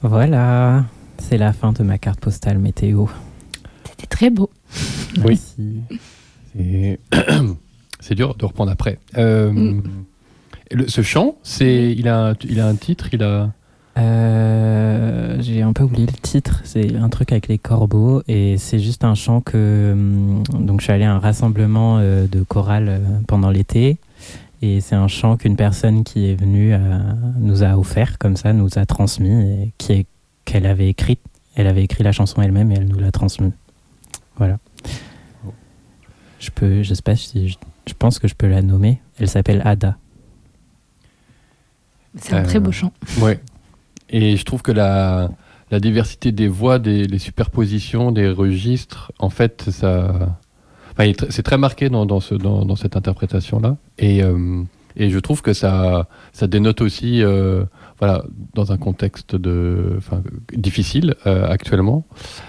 Voilà, c'est la fin de ma carte postale météo. C'était très beau. Merci. Oui. C'est dur de reprendre après. Ce chant, il a un titre, J'ai un peu oublié le titre, c'est un truc avec les corbeaux et c'est juste un chant que... Donc je suis allé à un rassemblement de chorale pendant l'été et c'est un chant qu'une personne qui est venue nous a offert, comme ça, nous a transmis et qu'elle avait écrite. Elle avait écrit la chanson elle-même et elle nous l'a transmis. Voilà. Je sais pas si... Je pense que je peux la nommer. Elle s'appelle Ada. C'est un très beau chant. Ouais. Et je trouve que la diversité des voix, les superpositions des registres, en fait, c'est très marqué dans cette interprétation-là. Et je trouve que ça dénote aussi, dans un contexte difficile actuellement.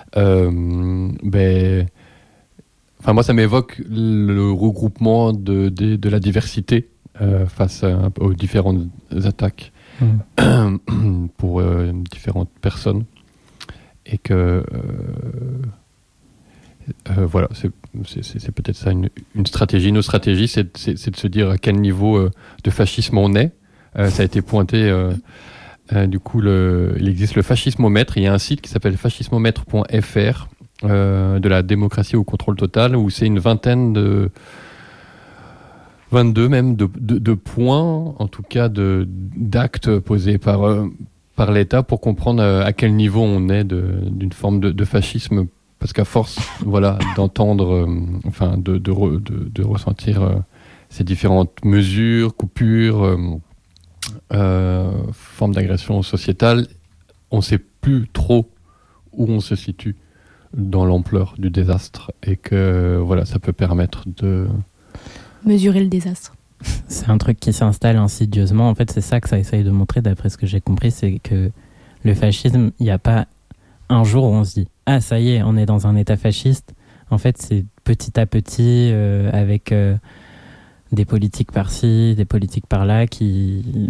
Moi, ça m'évoque le regroupement de la diversité face aux différentes attaques pour différentes personnes. Et que, voilà, c'est peut-être ça une stratégie. Nos stratégies, c'est de se dire à quel niveau de fascisme on est. Ça a été pointé... du coup, il existe le fascismomètre. Il y a un site qui s'appelle fascismomètre.fr de la démocratie au contrôle total, où c'est une vingtaine 22 même de points, en tout cas d'actes posés par l'État pour comprendre à quel niveau on est d'une forme de fascisme, parce qu'à force d'entendre, de ressentir ces différentes mesures, coupures, formes d'agression sociétale, on ne sait plus trop où on se situe dans l'ampleur du désastre, et que ça peut permettre de mesurer le désastre. C'est un truc qui s'installe insidieusement. En fait, c'est ça que ça essaye de montrer, d'après ce que j'ai compris, c'est que le fascisme, il n'y a pas un jour où on se dit « Ah, ça y est, on est dans un état fasciste ». En fait, c'est petit à petit, avec des politiques par-ci, des politiques par-là, qui